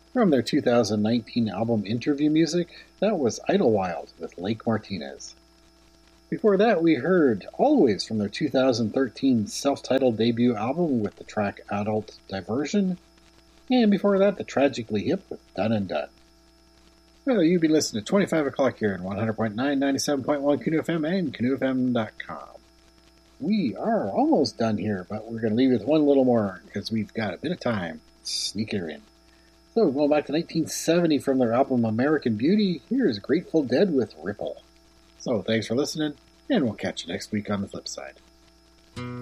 From their 2019 album Interview Music, that was Idlewild with Lake Martinez. Before that, we heard Always from their 2013 self-titled debut album with the track Adult Diversion. And before that, the Tragically Hip with Done and Done. Well, you've been listening to 25 o'clock here on 100.9, 97.1 Canoe FM and canoefm.com. We are almost done here, but we're going to leave with one little more because we've got a bit of time. Sneak her in. So, going back to 1970 from their album American Beauty, here's Grateful Dead with Ripple. So, thanks for listening, and we'll catch you next week on the flip side.